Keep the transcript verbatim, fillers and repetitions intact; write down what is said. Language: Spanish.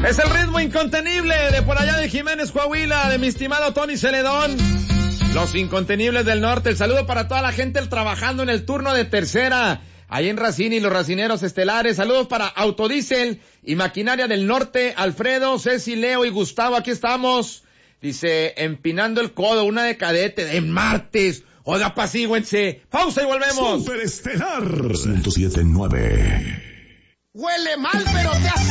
Es el ritmo incontenible de por allá de Jiménez, Coahuila, de mi estimado Tony Celedón. Los incontenibles del norte. El saludo para toda la gente trabajando en el turno de tercera. Ahí en Racine y los racineros estelares. Saludos para Autodiesel y Maquinaria del Norte. Alfredo, Ceci, Leo y Gustavo. Aquí estamos. Dice, empinando el codo, una de cadete de martes. Oiga, apacíguense. Pausa y volvemos. Superestelar ciento siete punto nueve. Huele mal, pero te hace